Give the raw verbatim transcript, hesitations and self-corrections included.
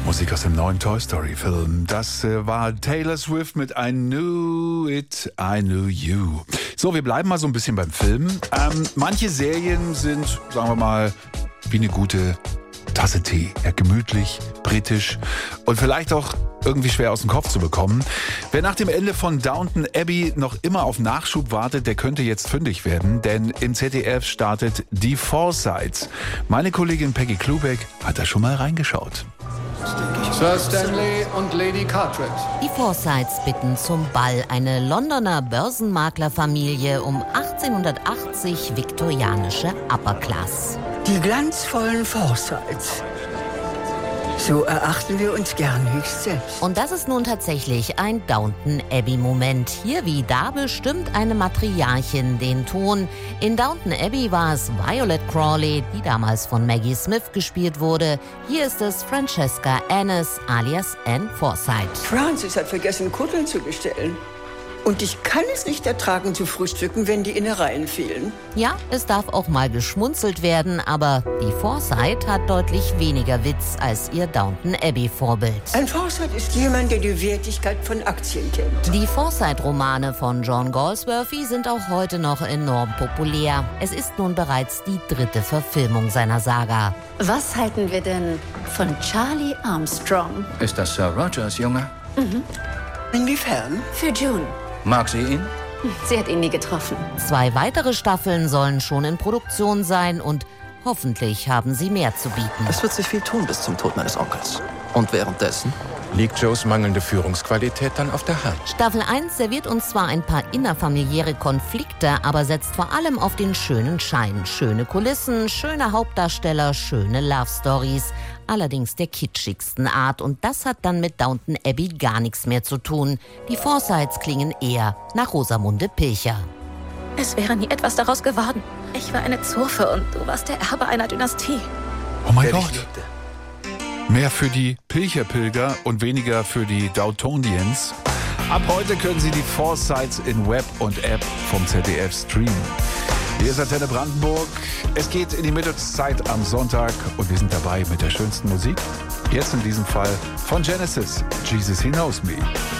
Musik aus dem neuen Toy Story Film. Das äh, war Taylor Swift mit I Knew It, I Knew You. So, wir bleiben mal so ein bisschen beim Film. Ähm, manche Serien sind, sagen wir mal, wie eine gute Tasse Tee. Ja, gemütlich, britisch und vielleicht auch irgendwie schwer aus dem Kopf zu bekommen. Wer nach dem Ende von Downton Abbey noch immer auf Nachschub wartet, der könnte jetzt fündig werden, denn im Z D F startet Die Forsytes. Meine Kollegin Peggy Klubeck hat da schon mal reingeschaut. Sir Stanley und Lady Carteret. Die Forsytes bitten zum Ball, eine Londoner Börsenmaklerfamilie um achtzehnhundertachtzig viktorianische Upper Class. Die glanzvollen Forsytes. So erachten wir uns gern höchst selbst. Und das ist nun tatsächlich ein Downton Abbey-Moment. Hier wie da bestimmt eine Matriarchin den Ton. In Downton Abbey war es Violet Crawley, die damals von Maggie Smith gespielt wurde. Hier ist es Francesca Annis alias Anne Forsyte. Francis hat vergessen, Kutteln zu bestellen. Und ich kann es nicht ertragen zu frühstücken, wenn die Innereien fehlen. Ja, es darf auch mal geschmunzelt werden, aber die Forsyte hat deutlich weniger Witz als ihr Downton Abbey-Vorbild. Ein Forsyte ist jemand, der die Wertigkeit von Aktien kennt. Die Forsyte-Romane von John Galsworthy sind auch heute noch enorm populär. Es ist nun bereits die dritte Verfilmung seiner Saga. Was halten wir denn von Charlie Armstrong? Ist das Sir Rogers Junge? Mhm. Inwiefern? Für June. Mag sie ihn? Sie hat ihn nie getroffen. Zwei weitere Staffeln sollen schon in Produktion sein und hoffentlich haben sie mehr zu bieten. Es wird sich viel tun bis zum Tod meines Onkels. Und währenddessen liegt Joes mangelnde Führungsqualität dann auf der Hand. Staffel eins serviert uns zwar ein paar innerfamiliäre Konflikte, aber setzt vor allem auf den schönen Schein. Schöne Kulissen, schöne Hauptdarsteller, schöne Love-Stories. Allerdings der kitschigsten Art. Und das hat dann mit Downton Abbey gar nichts mehr zu tun. Die Forsytes klingen eher nach Rosamunde Pilcher. Es wäre nie etwas daraus geworden. Ich war eine Zofe und du warst der Erbe einer Dynastie. Oh mein Gott. Mehr für die Pilcherpilger und weniger für die Dowtonians. Ab heute können Sie die Forsytes in Web und App vom Z D F streamen. Hier ist Antenne Brandenburg. Es geht in die Mittagszeit am Sonntag und wir sind dabei mit der schönsten Musik. Jetzt in diesem Fall von Genesis, Jesus He Knows Me.